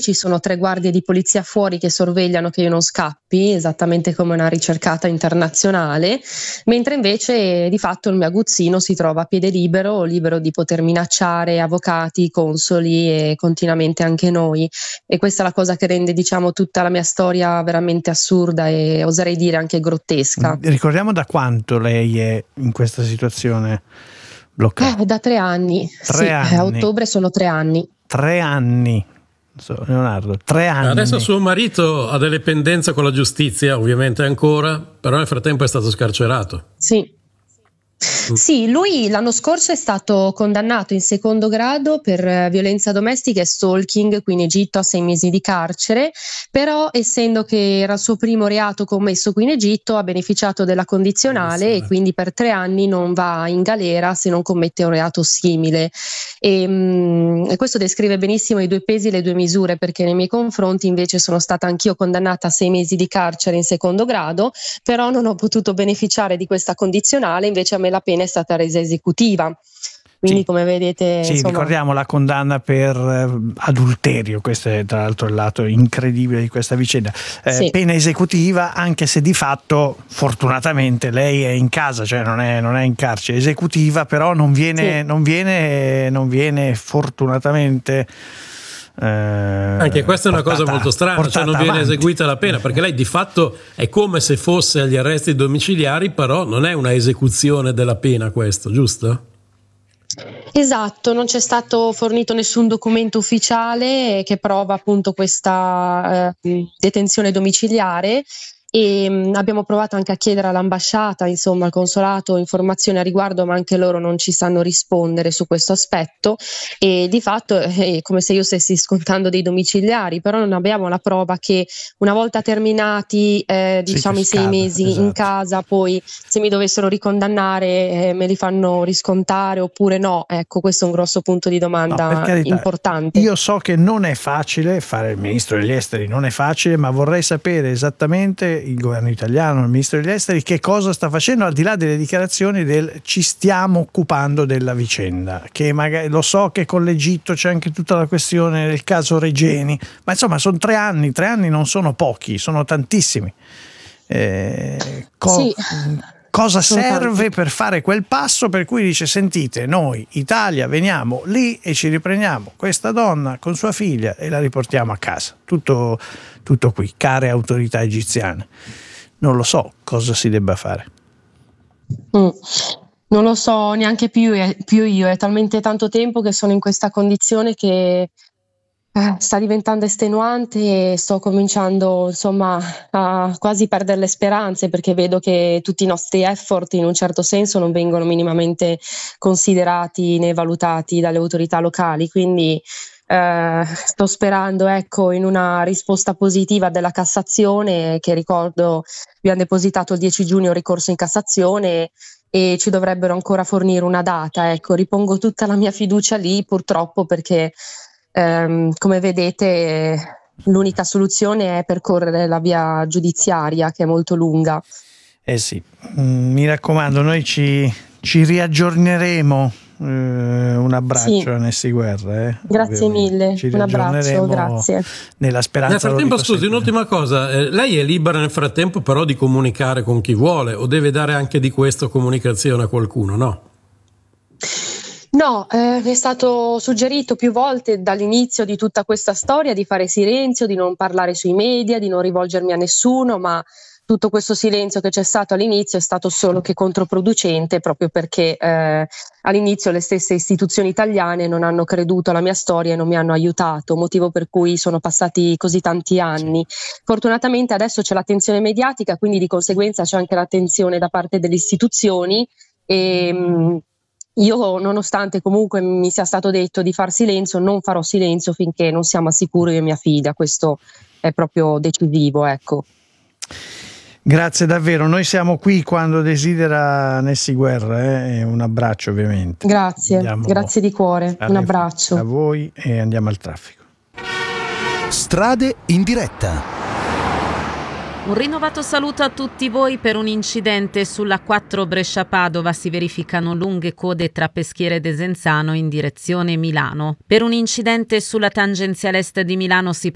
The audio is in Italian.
ci sono 3 guardie di polizia fuori che sorvegliano che io non scappi, esattamente come una ricercata internazionale, mentre invece di fatto il mio aguzzino si trova a piede libero di poter minacciare avvocati, consoli e continuamente anche noi. E questa è la cosa che rende, diciamo, tutta la mia storia veramente assurda e oserei dire anche grottesca. Ricordiamo da quanto lei è in questa situazione bloccata? Da 3 anni. 3 anni. A ottobre sono 3 anni. 3 anni. Leonardo, 3 anni. Adesso suo marito ha delle pendenze con la giustizia, ovviamente ancora, però nel frattempo è stato scarcerato. Sì, lui l'anno scorso è stato condannato in secondo grado per violenza domestica e stalking qui in Egitto a 6 mesi di carcere, però essendo che era il suo primo reato commesso qui in Egitto ha beneficiato della condizionale e quindi per 3 anni non va in galera se non commette un reato simile. E questo descrive benissimo i 2 pesi e le 2 misure, perché nei miei confronti invece sono stata anch'io condannata a 6 mesi di carcere in secondo grado, però non ho potuto beneficiare di questa condizionale, invece a me la pena è stata resa esecutiva. Quindi come vedete, sì, ricordiamo la condanna per adulterio, questo è tra l'altro il lato incredibile di questa vicenda, pena esecutiva, anche se di fatto fortunatamente lei è in casa, cioè non è in carcere, esecutiva, però non viene fortunatamente anche questa è una cosa molto strana, cioè non viene eseguita la pena, perché lei di fatto è come se fosse agli arresti domiciliari, però non è una esecuzione della pena, questo, giusto? Esatto, non c'è stato fornito nessun documento ufficiale che prova appunto questa detenzione domiciliare. E abbiamo provato anche a chiedere all'ambasciata, insomma al consolato, informazioni a riguardo, ma anche loro non ci sanno rispondere su questo aspetto e di fatto è come se io stessi scontando dei domiciliari, però non abbiamo la prova che una volta terminati diciamo i 6 mesi in casa, poi se mi dovessero ricondannare me li fanno riscontare oppure no. Ecco, questo è un grosso punto di domanda importante. Io so che non è facile fare il ministro degli esteri, non è facile, ma vorrei sapere esattamente il governo italiano, il ministro degli esteri, che cosa sta facendo al di là delle dichiarazioni del ci stiamo occupando della vicenda, che magari lo so che con l'Egitto c'è anche tutta la questione del caso Regeni, ma insomma sono 3 anni non sono pochi, sono tantissimi. Cosa serve per fare quel passo per cui dice: sentite, noi Italia veniamo lì e ci riprendiamo questa donna con sua figlia e la riportiamo a casa, tutto qui, care autorità egiziane? Non lo so cosa si debba fare. Non lo so neanche più io, è talmente tanto tempo che sono in questa condizione che sta diventando estenuante e sto cominciando insomma a quasi perdere le speranze, perché vedo che tutti i nostri effort in un certo senso non vengono minimamente considerati né valutati dalle autorità locali, quindi sto sperando in una risposta positiva della Cassazione, che ricordo abbiamo depositato il 10 giugno un ricorso in Cassazione e ci dovrebbero ancora fornire una data. Ripongo tutta la mia fiducia lì, purtroppo, perché come vedete l'unica soluzione è percorrere la via giudiziaria, che è molto lunga. Sì, mi raccomando, noi ci riaggiorneremo. Un abbraccio, Nessi Guerra. Grazie mille, un abbraccio, grazie. Nella speranza. Nel frattempo, scusi, un'ultima cosa, lei è libera nel frattempo però di comunicare con chi vuole, o deve dare anche di questo comunicazione a qualcuno, no? No, mi è stato suggerito più volte dall'inizio di tutta questa storia di fare silenzio, di non parlare sui media, di non rivolgermi a nessuno, ma tutto questo silenzio che c'è stato all'inizio è stato solo che controproducente, proprio perché all'inizio le stesse istituzioni italiane non hanno creduto alla mia storia e non mi hanno aiutato, motivo per cui sono passati così tanti anni. Fortunatamente adesso c'è l'attenzione mediatica, quindi di conseguenza c'è anche l'attenzione da parte delle istituzioni e io, nonostante comunque mi sia stato detto di far silenzio, non farò silenzio finché non siamo al sicuro io e mia figlia. Questo è proprio decisivo, ecco. Grazie davvero, noi siamo qui quando desidera Nessi Guerra, e un abbraccio ovviamente. Grazie, grazie di cuore, un abbraccio. A voi e andiamo al traffico. Strade in diretta. Un rinnovato saluto a tutti voi. Per un incidente sulla 4 Brescia-Padova si verificano lunghe code tra Peschiera e Desenzano in direzione Milano. Per un incidente sulla tangenziale est di Milano si